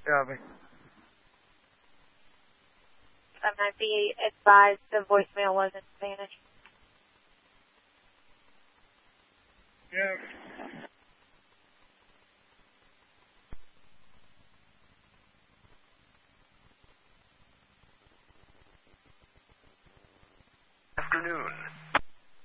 Yeah, bye. Be advised the voicemail was in Spanish. Yeah. Afternoon.